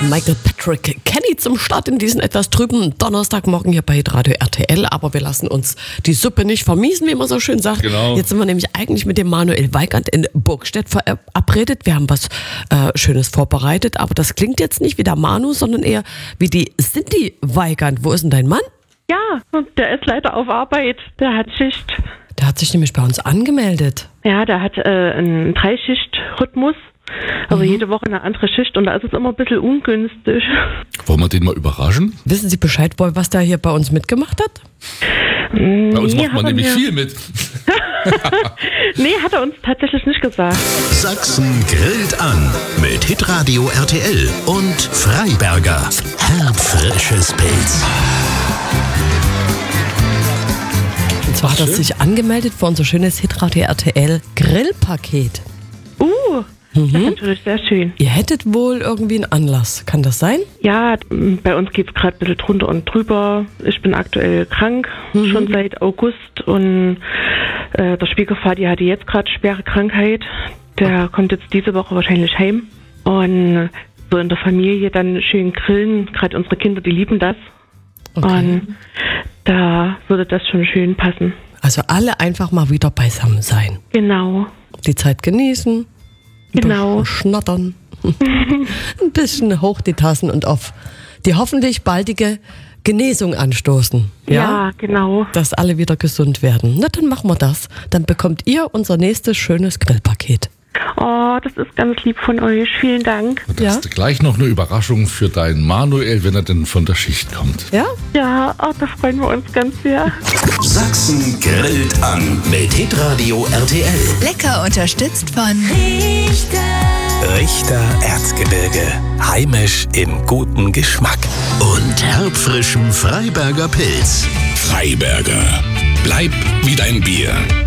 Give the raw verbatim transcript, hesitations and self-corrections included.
Michael Patrick Kenny zum Start in diesen etwas trüben Donnerstagmorgen hier bei Radio R T L. Aber wir lassen uns die Suppe nicht vermiesen, wie man so schön sagt. Genau. Jetzt sind wir nämlich eigentlich mit dem Manuel Weigand in Burgstedt verabredet. Wir haben was äh, Schönes vorbereitet, aber das klingt jetzt nicht wie der Manu, sondern eher wie die Cindy Weigand. Wo ist denn dein Mann? Ja, der ist leider auf Arbeit. Der hat Schicht. Der hat sich nämlich bei uns angemeldet. Ja, der hat äh, einen Dreischicht-Rhythmus. Also mhm. jede Woche eine andere Schicht und da ist es immer ein bisschen ungünstig. Wollen wir den mal überraschen? Wissen Sie Bescheid, was der hier bei uns mitgemacht hat? Bei uns nee, macht man nämlich mir... viel mit. Nee, hat er uns tatsächlich nicht gesagt. Sachsen grillt an mit Hitradio R T L und Freiberger. Herbfrisches Pilz. Und zwar hat er sich angemeldet für unser schönes Hitradio R T L Grillpaket. Uh, Mhm. das ist natürlich sehr schön. Ihr hättet wohl irgendwie einen Anlass. Kann das sein? Ja, bei uns geht es gerade ein bisschen drunter und drüber. Ich bin aktuell krank, Mhm. schon seit August. Und äh, der Schwiegervater hatte jetzt gerade schwere Krankheit. Der kommt jetzt diese Woche wahrscheinlich heim. Und so in der Familie dann schön grillen. Gerade unsere Kinder, die lieben das. Okay. Und da würde das schon schön passen. Also alle einfach mal wieder beisammen sein. Genau. Die Zeit genießen. Ein Genau. bisschen schnattern. Ein bisschen hoch die Tassen und auf die hoffentlich baldige Genesung anstoßen. Ja, genau. Dass alle wieder gesund werden. Na, dann machen wir das. Dann bekommt ihr unser nächstes schönes Grillpaket. Oh, das ist ganz lieb von euch. Vielen Dank. Und Ja. hast du gleich noch eine Überraschung für deinen Manuel, wenn er denn von der Schicht kommt. Ja? Ja, oh, da freuen wir uns ganz sehr. Sachsen grillt an mit Hitradio R T L. Lecker unterstützt von Richter Erzgebirge. Heimisch im guten Geschmack. Und herbfrischem Freiberger Pilz. Freiberger. Bleib wie dein Bier.